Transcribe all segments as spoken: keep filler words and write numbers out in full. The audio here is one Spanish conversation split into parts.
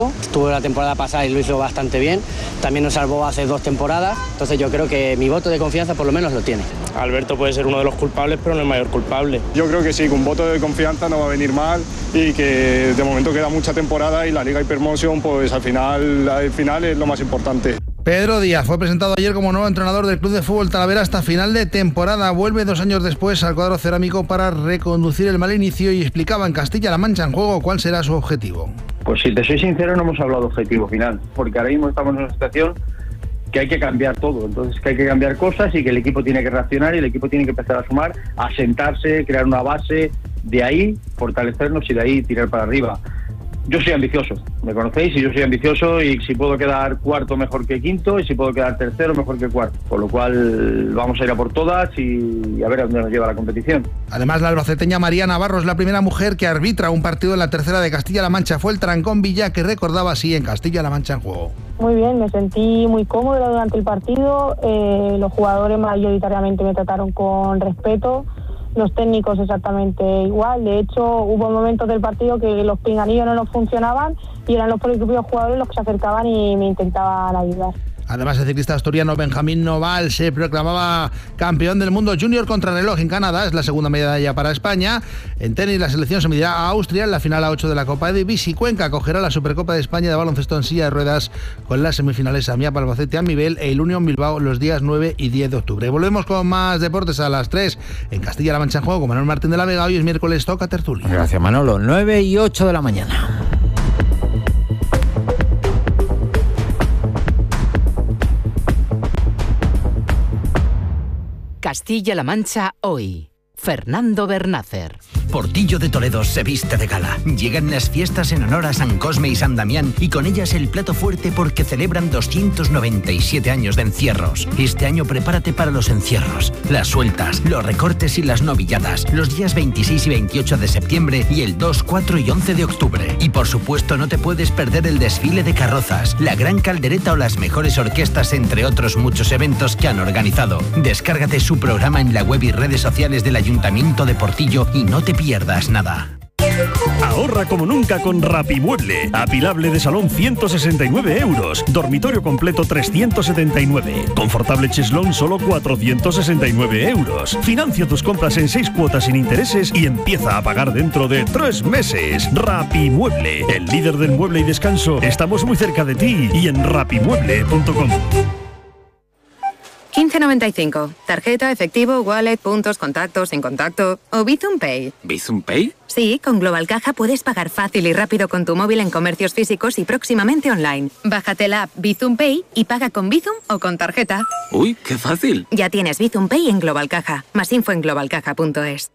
Estuvo la temporada pasada y lo hizo bastante bien. También nos salvó hace dos temporadas. Entonces yo creo que mi voto de confianza por lo menos lo tiene. Alberto puede ser uno de los culpables, pero no el mayor culpable. Yo creo que sí, con voto de confianza no va a venir mal y que de momento queda mucha temporada y la Liga Hypermotion, pues al final, al final es lo más importante. Pedro Díaz fue presentado ayer como nuevo entrenador del Club de Fútbol Talavera hasta final de temporada. Vuelve dos años después al cuadro cerámico para reconducir el mal inicio y explicaba en Castilla-La Mancha en Juego cuál será su objetivo. Pues si te soy sincero, no hemos hablado de objetivo final, porque ahora mismo estamos en una situación que hay que cambiar todo, entonces que hay que cambiar cosas y que el equipo tiene que reaccionar y el equipo tiene que empezar a sumar, a sentarse, crear una base, de ahí fortalecernos y de ahí tirar para arriba. Yo soy ambicioso, me conocéis, y yo soy ambicioso y si puedo quedar cuarto mejor que quinto y si puedo quedar tercero mejor que cuarto, con lo cual vamos a ir a por todas y a ver a dónde nos lleva la competición. Además, la albaceteña María Navarro es la primera mujer que arbitra un partido en la tercera de Castilla-La Mancha. Fue el Trancón Villa que recordaba así en Castilla-La Mancha en Juego. Muy bien, me sentí muy cómoda durante el partido, eh, los jugadores mayoritariamente me trataron con respeto. Los técnicos exactamente igual. De hecho, hubo momentos del partido que los pinganillos no nos funcionaban y eran los propios jugadores los que se acercaban y me intentaban ayudar. Además, el ciclista asturiano Benjamín Noval se proclamaba campeón del mundo junior contrarreloj en Canadá. Es la segunda medalla para España. En tenis, la selección se medirá a Austria en la final a ocho de la Copa Davis y Cuenca acogerá la Supercopa de España de baloncesto en silla de ruedas con las semifinales Amia Albacete Amibel e el Unión Bilbao los días nueve y diez de octubre. Volvemos con más deportes a las tres en Castilla-La Mancha en Juego con Manuel Martín de la Vega. Hoy es miércoles, toca tertulia. Gracias, Manolo. nueve y ocho de la mañana. Castilla-La Mancha hoy. Fernando Bernácer. Portillo de Toledo se viste de gala. Llegan las fiestas en honor a San Cosme y San Damián y con ellas el plato fuerte porque celebran doscientos noventa y siete años de encierros. Este año prepárate para los encierros, las sueltas, los recortes y las novilladas, los días veintiséis y veintiocho de septiembre y el dos, cuatro y once de octubre. Y por supuesto no te puedes perder el desfile de carrozas, la gran caldereta o las mejores orquestas, entre otros muchos eventos que han organizado. Descárgate su programa en la web y redes sociales del Ayuntamiento de Portillo y no te pierdas nada. Ahorra como nunca con Rapimueble. Apilable de salón ciento sesenta y nueve euros. Dormitorio completo trescientos setenta y nueve. Confortable cheslón solo cuatrocientos sesenta y nueve euros. Financia tus compras en seis cuotas sin intereses y empieza a pagar dentro de tres meses. Rapimueble, el líder del mueble y descanso. Estamos muy cerca de ti y en rapimueble punto com. quince noventa y cinco. Tarjeta, efectivo, wallet, puntos, contactos, sin contacto o Bizum Pay. ¿Bizum Pay? Sí, con Global Caja puedes pagar fácil y rápido con tu móvil en comercios físicos y próximamente online. Bájate la app Bizum Pay y paga con Bizum o con tarjeta. Uy, qué fácil. Ya tienes Bizum Pay en Global Caja. Más info en global caja punto es.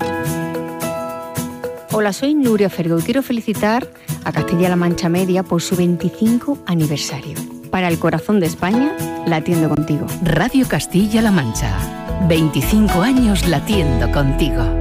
Hola, soy Nuria Fergo y quiero felicitar a Castilla-La Mancha Media por su veinticinco aniversario. Para el corazón de España, latiendo contigo. Radio Castilla-La Mancha. veinticinco años latiendo contigo.